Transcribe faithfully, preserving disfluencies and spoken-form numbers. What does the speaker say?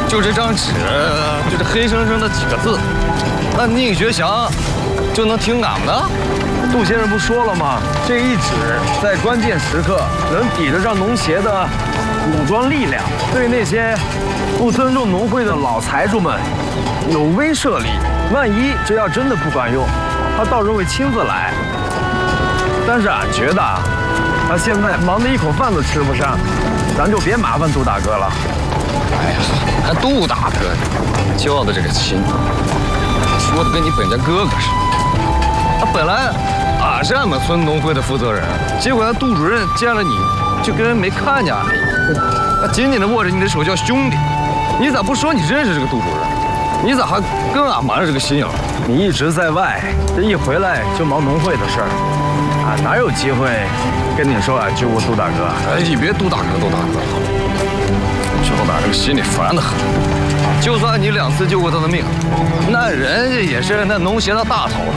就这张纸，就这黑生生的几个字，那宁学祥就能听俺们的？ 杜先生不说了吗？这一纸在关键时刻能抵得上农协的武装力量，对那些不尊重农会的老财主们有威慑力。万一这要真的不管用，他到时候会亲自来。但是俺觉得，他现在忙得一口饭都吃不上，咱就别麻烦杜大哥了。 哎呀，还杜大哥呢，叫的这个亲，说的跟你本家哥哥似的。啊，本来俺是俺们村农会的负责人，结果那杜主任见了你就跟人没看见俺一样，他紧紧的握着你的手叫兄弟。你咋不说你认识这个杜主任？你咋还跟俺瞒着这个心眼？ 你一直在外，这一回来就忙农会的事儿，俺哪有机会跟你说俺救过杜大哥？ 哎，你别杜大哥杜大哥，小打这个心里烦得很。就算你两次救过他的命，那人家也是那农协的大头子，